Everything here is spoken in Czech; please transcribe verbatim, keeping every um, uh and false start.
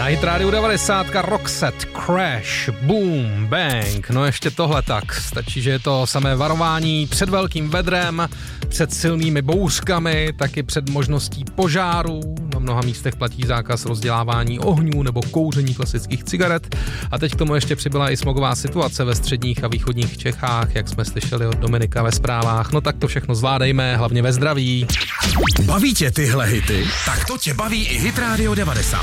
Na Hit Radio devadesát Roxette, Crash, Boom, Bang. No ještě tohle tak. Stačí, že je to samé varování před velkým vedrem, před silnými bouřkami, taky před možností požáru. Na mnoha místech platí zákaz rozdělávání ohňů nebo kouření klasických cigaret. A teď k tomu ještě přibyla i smogová situace ve středních a východních Čechách, jak jsme slyšeli od Dominika ve zprávách. No tak to všechno zvládejme, hlavně ve zdraví. Baví tě tyhle hity? Tak to tě baví i Hit Radio devadesát.